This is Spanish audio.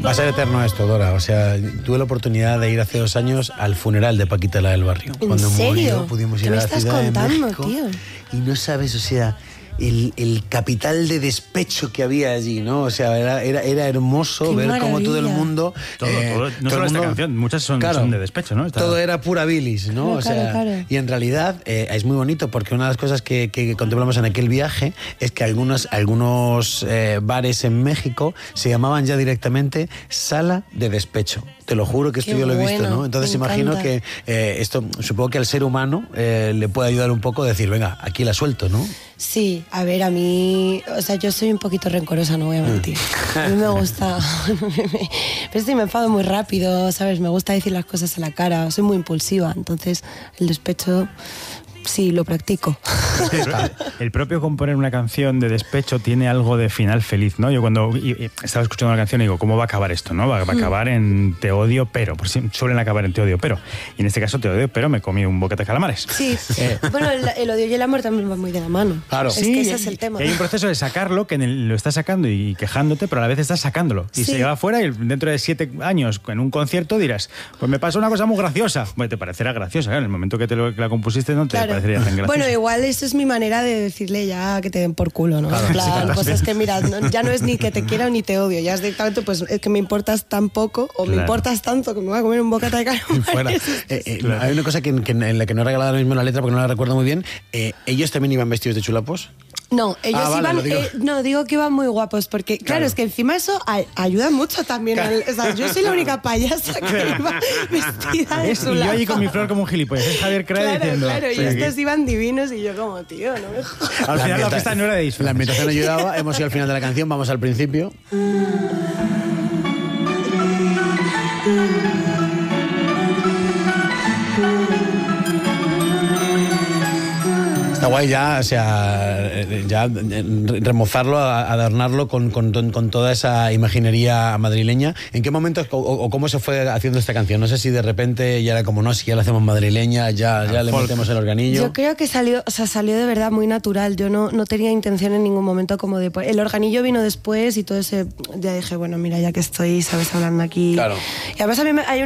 Va a ser eterno esto, Dora. O sea, tuve la oportunidad de ir hace 2 años al funeral de Paquita, la del barrio. ¿En Cuando serio? murió, pudimos ir a la Ciudad de México. Tío? Y no sabes, o sea, el capital de despecho que había allí, ¿no? O sea, era hermoso. Qué ver maravilla. Cómo todo el mundo... Todo, no solo esta canción, muchas son de despecho, ¿no? Todo era pura bilis, ¿no? No, o sea, claro. Y en realidad es muy bonito porque una de las cosas que contemplamos en aquel viaje es que algunos bares en México se llamaban ya directamente sala de despecho. Te lo juro que esto yo lo he visto, ¿no? Entonces imagino que esto, supongo que al ser humano le puede ayudar un poco a decir, venga, aquí la suelto, ¿no? Sí, a ver, a mí, o sea, yo soy un poquito rencorosa, no voy a mentir. A mí me gusta, pero sí, me enfado muy rápido, ¿sabes? Me gusta decir las cosas a la cara, soy muy impulsiva, entonces el despecho... Sí, lo practico. El propio componer una canción de despecho tiene algo de final feliz, ¿no? Yo cuando estaba escuchando una canción digo, ¿cómo va a acabar esto, no? Va a acabar en te odio, pero. Por si suelen acabar en te odio, pero. Y en este caso te odio, pero me comí un bocata de calamares. Sí. Bueno, el odio y el amor también van muy de la mano. Claro. Es que ese es el tema. Hay un proceso de sacarlo que lo estás sacando y quejándote, pero a la vez estás sacándolo. Y se lleva afuera y dentro de 7 años en un concierto dirás, pues me pasó una cosa muy graciosa. Bueno, te parecerá graciosa, ¿eh? En el momento que la compusiste no te parecería tan graciosa. Bueno, igual eso es mi manera de decirle ya que te den por culo, ¿no? Claro, en plan, claro, pues sí. Es que mira, ya no es ni que te quiera ni te odio, ya es directamente pues es que me importas tan poco o me importas tanto que me voy a comer un bocata de calamares. Hay una cosa en la que no he regalado ahora mismo la letra porque no la recuerdo muy bien. ¿Ellos también iban vestidos de chulapos? No, ellos vale, iban... digo que iban muy guapos porque, claro, es que encima eso ayuda mucho también. Claro. O sea, yo soy la única payasa que iba vestida de Y chulapos. yo allí con mi flor como un gilipollas. Es Javier Crae diciendo... Claro, y estos iban divinos y yo como, tío, no me jodas. Al final la fiesta no era de disfraz. La ambientación ayudaba, hemos ido al final de la canción, vamos al principio. Está guay ya, o sea, ya remozarlo, adornarlo con toda esa imaginería madrileña. ¿En qué momento o cómo se fue haciendo esta canción? No sé si de repente ya era como, no, si ya la hacemos madrileña, ya le metemos el organillo. Yo creo que salió de verdad muy natural. Yo no tenía intención en ningún momento como de... El organillo vino después y todo ese... Ya dije, bueno, mira, ya que estoy, sabes, hablando aquí. Claro. Y además a mí hay